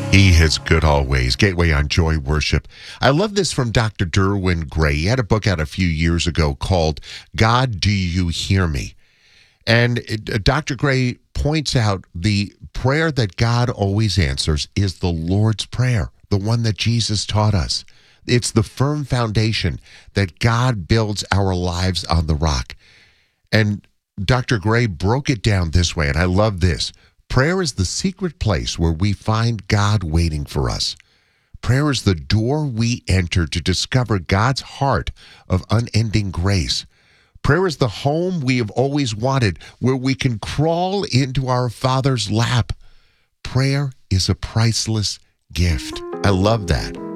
He is good always. Gateway on Joy Worship. I love this from Dr. Derwin Gray. He had a book out a few years ago called God, Do You Hear Me? And Dr. Gray points out the prayer that God always answers is the Lord's Prayer, the one that Jesus taught us. It's the firm foundation that God builds our lives on the rock. And Dr. Gray broke it down this way, and I love this. Prayer is the secret place where we find God waiting for us. Prayer is the door we enter to discover God's heart of unending grace. Prayer is the home we have always wanted, where we can crawl into our Father's lap. Prayer is a priceless gift. I love that.